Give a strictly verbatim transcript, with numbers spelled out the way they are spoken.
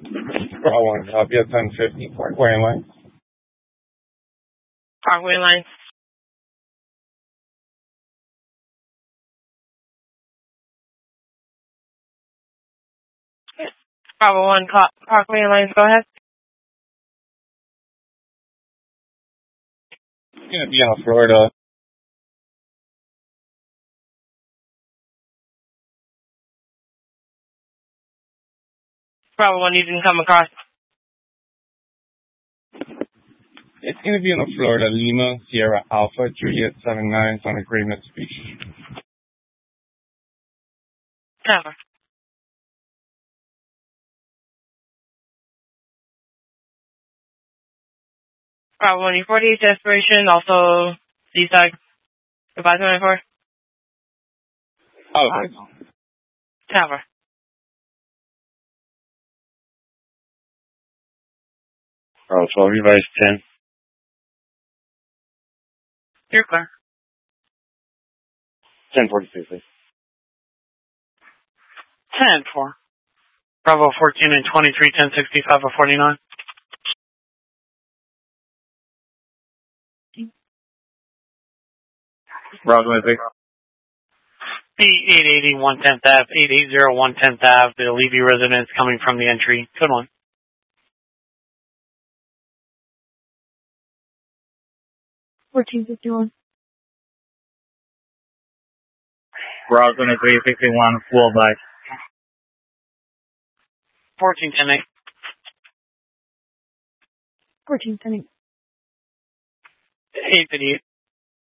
Bravo one, copy at ten fifty, Parkway line. Parkway line. Bravo one, Parkway lines, go ahead. It's going to be in Florida. Bravo one, you didn't come across. It's going to be in Florida, Lima, Sierra Alpha, Juliet seven nine, on agreement speech. Never. Bravo one, forty-eight desperation, also C-side. Goodbye, twenty-four. Oh, Tower. Bravo twelve, revise ten. You're clear. ten forty-two, please. ten four. Bravo fourteen and twenty-three, ten sixty-five or forty-nine. Bravo twenty-six. eight eighty, one tenth Ave, eight eighty, one tenth Ave, the Levy residence coming from the entry. Good one. fourteen fifty-one. Bravo twenty-three, sixty-one, full by. fourteen ten eight. fourteen ten eight. eight fifty-eight.